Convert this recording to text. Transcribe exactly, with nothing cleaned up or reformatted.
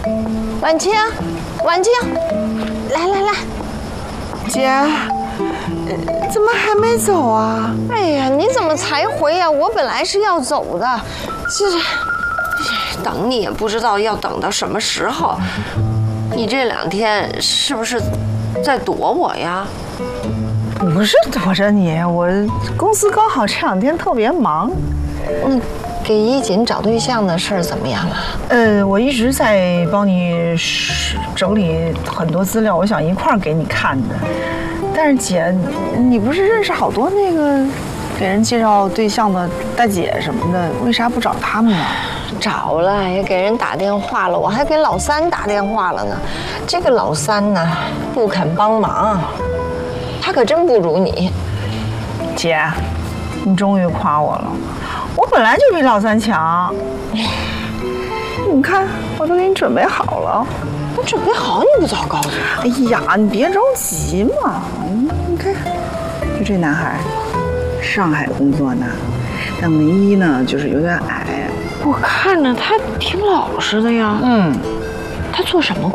婉清，婉清，来来来， 姐，怎么还没走啊？ 哎呀，你怎么才回呀？我本来是要走的，这是等你也不知道要等到什么时候。你这两天是不是在躲我呀？ 不是躲着你，我公司刚好这两天特别忙。 嗯，给衣锦找对象的事儿怎么样了？ 呃，我一直在帮你整理很多资料，我想一块儿给你看的。但是姐，你不是认识好多那个给人介绍对象的大姐什么的，为啥不找他们呢？ 找了，也给人打电话了，我还给老三打电话了呢。这个老三呢，不肯帮忙，他可真不如你。 姐，你终于夸我了，我本来就比老三强。你看，我都给你准备好了。 我准备好你不早告诉我？ 哎呀，你别着急嘛，你看，就这男孩，上海工作呢，但唯一呢就是有点矮。 我看着他挺老实的呀。 嗯， 他做什么工